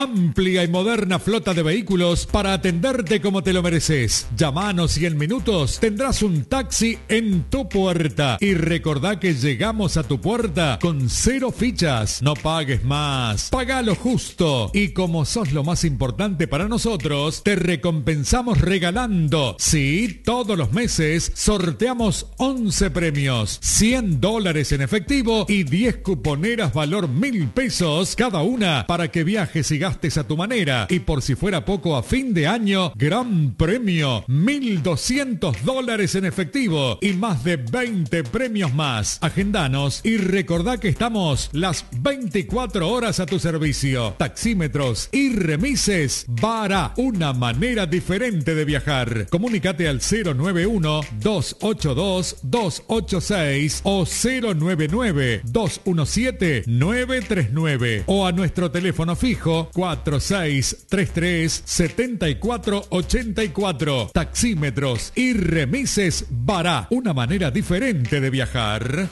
Amplia y moderna flota de vehículos para atenderte como te lo mereces. Llámanos y en minutos tendrás un taxi en tu puerta. Y recordá que llegamos a tu puerta con 0 fichas. No pagues más. Pagá lo justo. Y como sos lo más importante para nosotros, te recompensamos regalando. Sí, todos los meses sorteamos 11 premios. $100 en efectivo y 10 cuponeras valor 1.000 pesos cada una para que viajes y gastes a tu manera. Y por si fuera poco, a fin de año, gran premio, $1.200 en efectivo y más de 20 premios más. Agendanos y recordá que estamos las 24 horas a tu servicio. Taxímetros y remises Bara, una manera diferente de viajar. Comunícate al 091-282-286 o 099-217-939 o a nuestro teléfono fijo 4633-7484. Taxímetros y remises Bara, una manera diferente de viajar.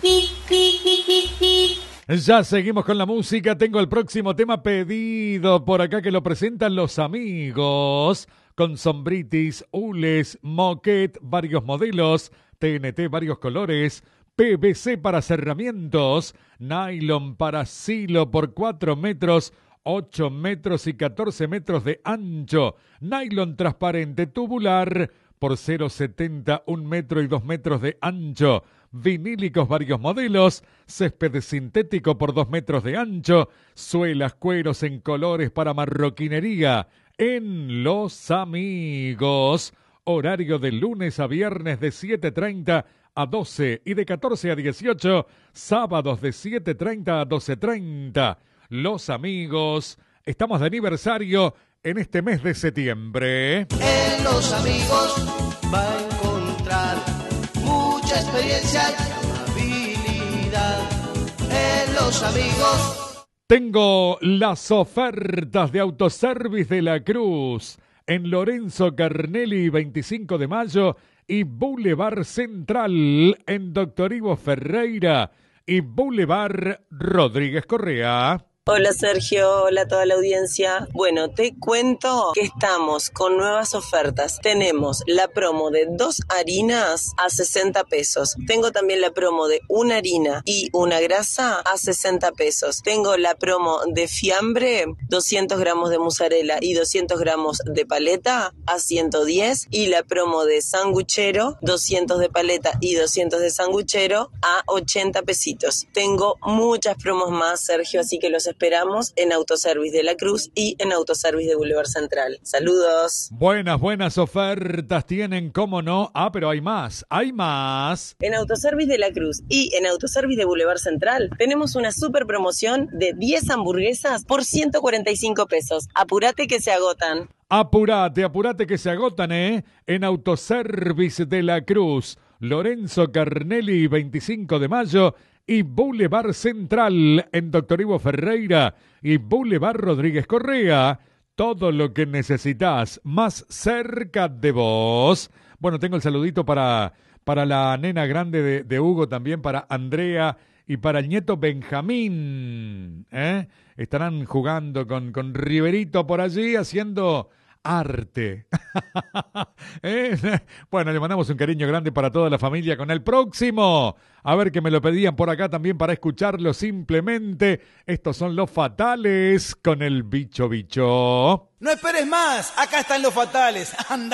Ya seguimos con la música. Tengo el próximo tema pedido por acá que lo presentan los amigos con sombritis, hules, moquet, varios modelos, TNT, varios colores, PVC para cerramientos, nylon para silo por 4 metros, 8 metros y 14 metros de ancho, nylon transparente tubular por 0,70, 1 metro y 2 metros de ancho, vinílicos varios modelos, césped sintético por 2 metros de ancho, suelas, cueros en colores para marroquinería. En Los Amigos, horario de lunes a viernes de 7:30 a 12 y de 14 a 18, sábados de 7:30 a 12:30. Los Amigos, estamos de aniversario en este mes de septiembre. En Los Amigos va a encontrar mucha experiencia y amabilidad. En Los Amigos tengo las ofertas de Autoservice de la Cruz en Lorenzo Carnelli 25 de mayo y Boulevard Central en Doctor Ivo Ferreira y Boulevard Rodríguez Correa. Hola Sergio, hola a toda la audiencia. Bueno, te cuento que estamos con nuevas ofertas. Tenemos la promo de 2 harinas a 60 pesos. Tengo también la promo de 1 harina y 1 grasa a 60 pesos. Tengo la promo de fiambre, 200 gramos de mozzarella y 200 gramos de paleta a 110. Y la promo de sanguchero, 200 de paleta y 200 de sanguchero a 80 pesitos. Tengo muchas promos más, Sergio, así que los esperamos en Autoservice de la Cruz y en Autoservice de Boulevard Central. Saludos. Buenas ofertas tienen, cómo no. Pero hay más. En Autoservice de la Cruz y en Autoservice de Boulevard Central tenemos una super promoción de 10 hamburguesas por 145 pesos. Apurate que se agotan. Apurate que se agotan, en Autoservice de la Cruz, Lorenzo Carnelli 25 de mayo y Boulevard Central en Doctor Ivo Ferreira y Boulevard Rodríguez Correa. Todo lo que necesitas más cerca de vos. Bueno, tengo el saludito para la nena grande de Hugo, también para Andrea y para el nieto Benjamín. Estarán jugando con Riverito por allí haciendo arte. Bueno, le mandamos un cariño grande para toda la familia con el próximo. A ver, que me lo pedían por acá también para escucharlo simplemente. Estos son Los Fatales con el bicho. No esperes más, acá están Los Fatales. Anda.